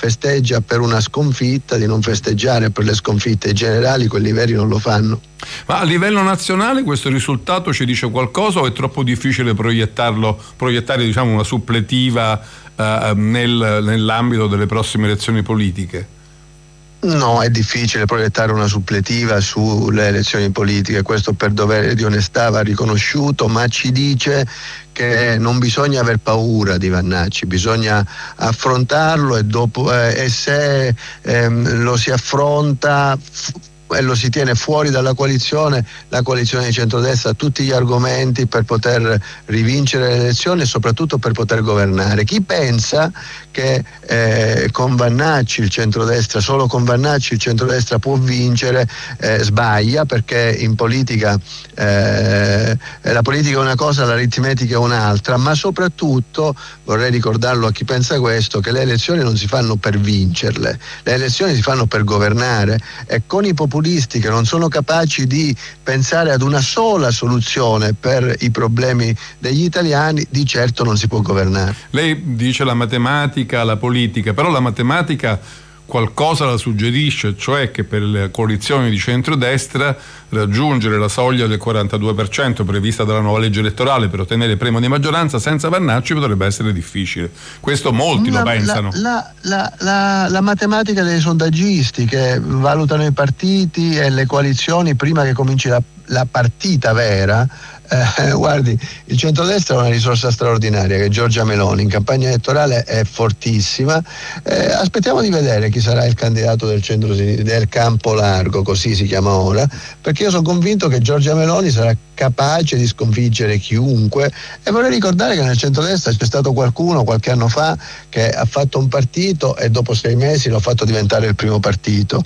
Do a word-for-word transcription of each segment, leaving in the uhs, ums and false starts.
festeggia per una sconfitta, di non festeggiare per le sconfitte. I generali, quelli veri, non lo fanno. Ma a livello nazionale questo risultato ci dice qualcosa o è troppo difficile proiettarlo, proiettare diciamo una suppletiva eh, nel, nell'ambito delle prossime elezioni politiche? No, è difficile proiettare una suppletiva sulle elezioni politiche, questo per dovere di onestà va riconosciuto, ma ci dice che non bisogna aver paura di Vannacci, bisogna affrontarlo e, dopo, eh, e se ehm, lo si affronta f- e lo si tiene fuori dalla coalizione, la coalizione di centrodestra ha tutti gli argomenti per poter rivincere le elezioni e soprattutto per poter governare. Chi pensa che eh, con Vannacci il centrodestra, solo con Vannacci il centrodestra può vincere, eh, sbaglia, perché in politica eh, la politica è una cosa, l'aritmetica è un'altra, ma soprattutto vorrei ricordarlo a chi pensa questo, che le elezioni non si fanno per vincerle, le elezioni si fanno per governare, e con i populisti che non sono capaci di pensare ad una sola soluzione per i problemi degli italiani, di certo non si può governare. Lei dice la matematica, la politica, però la matematica qualcosa la suggerisce, cioè che per le coalizioni di centrodestra raggiungere la soglia del quarantadue per cento prevista dalla nuova legge elettorale per ottenere il premio di maggioranza senza Vannacci potrebbe essere difficile. Questo molti la, lo pensano. La, la, la, la, la matematica dei sondaggisti che valutano i partiti e le coalizioni prima che cominci la, la partita vera. Eh, guardi, il centrodestra è una risorsa straordinaria, che Giorgia Meloni in campagna elettorale è fortissima. Eh, aspettiamo di vedere chi sarà il candidato del centro del campo largo, così si chiama ora, perché io sono convinto che Giorgia Meloni sarà capace di sconfiggere chiunque, e vorrei ricordare che nel centrodestra c'è stato qualcuno qualche anno fa che ha fatto un partito e dopo sei mesi l'ha fatto diventare il primo partito,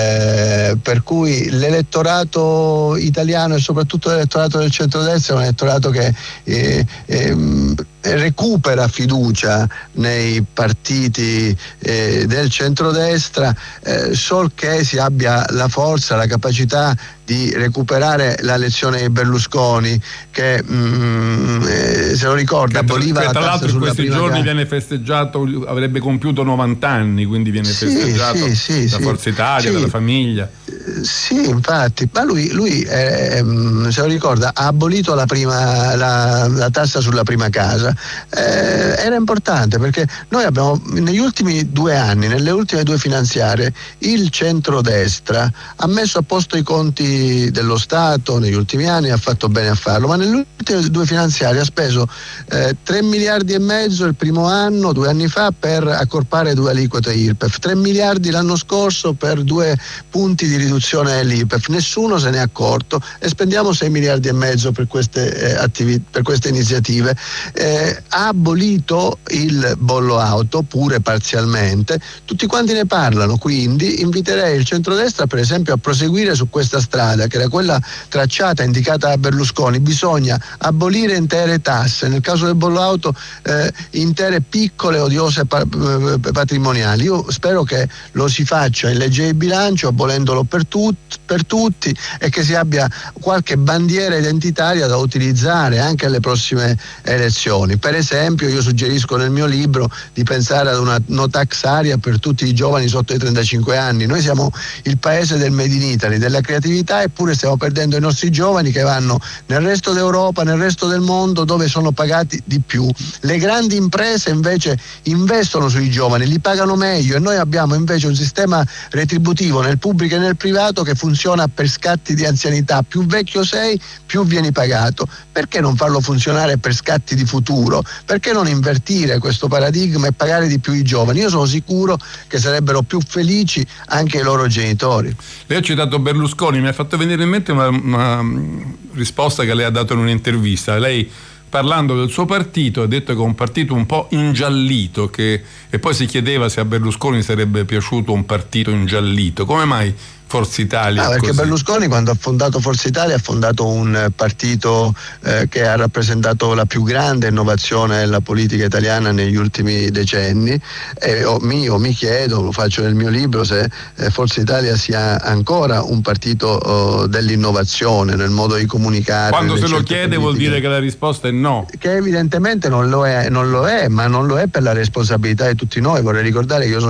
eh, per cui l'elettorato italiano e soprattutto l'elettorato del centrodestra è un elettorato che eh, eh, recupera fiducia nei partiti eh, del centrodestra, eh, sol che si abbia la forza, la capacità di recuperare la lezione di Berlusconi che mm, eh, se lo ricorda, aboliva la tassa sulla prima casa. Tra l'altro in questi giorni viene festeggiato, avrebbe compiuto novanta anni, quindi viene sì, festeggiato sì, sì, da sì, Forza Italia, sì, dalla famiglia. Sì, infatti, ma lui, lui eh, se lo ricorda, ha abolito la, prima, la, la tassa sulla prima casa. Eh, era importante perché noi abbiamo negli ultimi due anni, nelle ultime due finanziarie, il centrodestra ha messo a posto i conti dello Stato negli ultimi anni, ha fatto bene a farlo, ma nelle ultime due finanziarie ha speso eh, tre miliardi e mezzo il primo anno, due anni fa, per accorpare due aliquote I R P E F, tre miliardi l'anno scorso per due punti di riduzione dell'I R P E F, nessuno se ne è accorto, e spendiamo sei miliardi e mezzo per queste eh, attività, per queste iniziative. Eh, ha abolito il bollo auto, pure parzialmente, tutti quanti ne parlano, quindi inviterei il centrodestra per esempio a proseguire su questa strada, che era quella tracciata, indicata da Berlusconi. Bisogna abolire intere tasse, nel caso del bollo auto eh, intere piccole odiose pa- patrimoniali. Io spero che lo si faccia in legge di bilancio, abolendolo per, tut- per tutti, e che si abbia qualche bandiera identitaria da utilizzare anche alle prossime elezioni. Per esempio, io suggerisco nel mio libro di pensare ad una no tax area per tutti i giovani sotto i trentacinque anni. Noi siamo il paese del Made in Italy, della creatività, eppure stiamo perdendo i nostri giovani che vanno nel resto d'Europa, nel resto del mondo, dove sono pagati di più. Le grandi imprese invece investono sui giovani, li pagano meglio, e noi abbiamo invece un sistema retributivo nel pubblico e nel privato che funziona per scatti di anzianità. Più vecchio sei, più vieni pagato. Perché non farlo funzionare per scatti di futuro? Perché non invertire questo paradigma e pagare di più i giovani? Io sono sicuro che sarebbero più felici anche i loro genitori. Lei ha citato Berlusconi, mi ha fatto venire in mente una, una risposta che lei ha dato in un'intervista. Lei, parlando del suo partito, ha detto che è un partito un po' ingiallito, che, e poi si chiedeva se a Berlusconi sarebbe piaciuto un partito ingiallito. Come mai Forza Italia? Ah, perché così? Berlusconi, quando ha fondato Forza Italia, ha fondato un partito eh, che ha rappresentato la più grande innovazione della politica italiana negli ultimi decenni, e io mi, mi chiedo, lo faccio nel mio libro, se eh, Forza Italia sia ancora un partito oh, dell'innovazione nel modo di comunicare. Quando se lo chiede politiche, vuol dire che la risposta è no. Che evidentemente non lo è, non lo è, ma non lo è per la responsabilità di tutti noi. Vorrei ricordare che io sono